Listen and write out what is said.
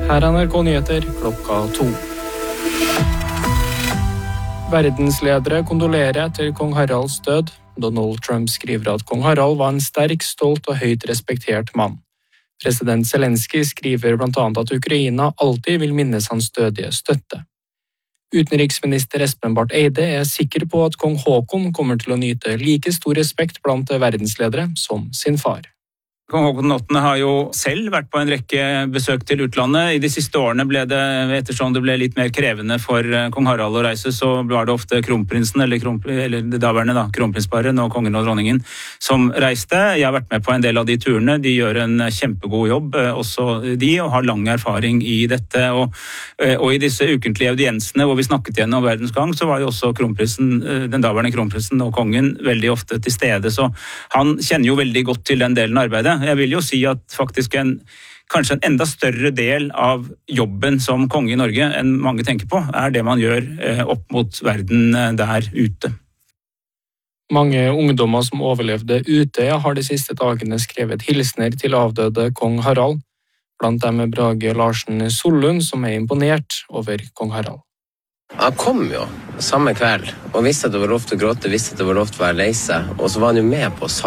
Her er NRK Nyheter 2:00. Verdensledere kondolerer etter kong Haralds død. Donald Trump skriver at kong Harald var en sterk, stolt og høyt respektert mann. President Zelensky skriver blant annet at Ukraina alltid vil minnes hans dødige støtte. Utenriksminister Espen Barth Eide er sikker på at kong Håkon kommer til å nyte like stor respekt blant verdensledere som sin far. Kong Håkon 8. har jo selv vært på en rekke besøk til utlandet. I de siste årene ble det, ettersom det ble litt mer krevende for kong Harald å reise, så var det ofte kronprinsen, eller det daværende kronprinsparet, nå kongen og dronningen, som reiste. Jeg har vært med på en del av de turene. De gjør en kjempegod jobb, også de, og har lang erfaring i dette. Og i disse ukentlige audiensene hvor vi snakket gjennom verdens gang, så var jo også kronprinsen, den daværende kronprinsen og kongen veldig ofte til stede. Så han kjenner jo veldig godt til den delen av arbeidet. Jeg vil jo si at faktisk kanskje en enda større del av jobben som konge i Norge enn mange tenker på, er det man gjør opp mot verden der ute. Mange ungdommer som overlevde Utøya har de siste dagene skrevet hilsner til avdøde kong Harald. Blant dem er Brage Larsen Sollund, som er imponert over kong Harald. Han kom jo samme kveld og visste at det var lov til å gråte, visste at det var lov til å være lei seg, og så var han jo med på